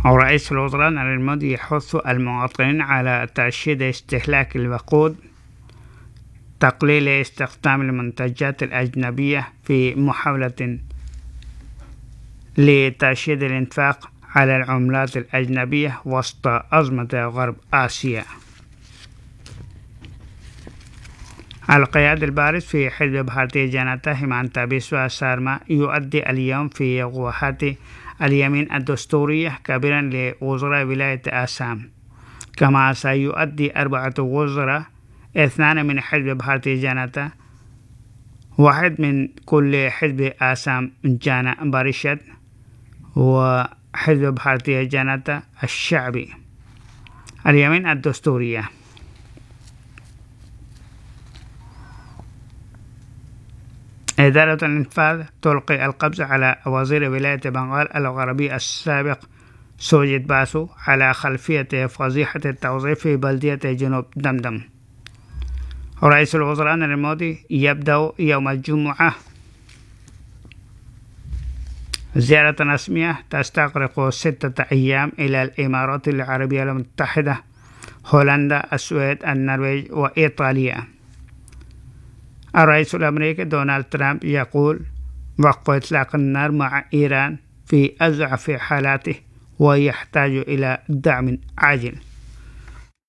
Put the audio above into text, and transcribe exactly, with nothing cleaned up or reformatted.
ورئيس الوزراء نريندرا مودي يحث المواطنين على ترشيد استهلاك الوقود، تقليل استخدام المنتجات الأجنبية في محاولة لترشيد الإنفاق على العملات الأجنبية وسط أزمة غرب آسيا. القيادي البارز في حزب بھارتية جنتا هيمانتا بيسوا سارما يؤدي اليوم في غواحات اليمين الدستورية كبيرا لوزراء ولاية آسام، كما سيؤدي أربعة وزراء، اثنان من حزب بھارتية جنتا، واحد من كل حزب آسام جانا باريشد وحزب بھارتية جنتا الشعبي. اليمين الدستورية. إدارة الإنفاذ تلقي القبض على وزير ولاية بنغال الغربي السابق سوجيت باسو على خلفية فضيحة التوظيف في بلدية جنوب دمدم. رئيس الوزراء نريندرا مودي يبدأ يوم الجمعة زيارة رسمية تستغرق ستة أيام إلى الإمارات العربية المتحدة، هولندا، السويد، النرويج وإيطاليا. الرئيس الأمريكي دونالد ترامب يقول وقف إطلاق النار مع إيران في أضعف حالاته ويحتاج إلى دعم عاجل.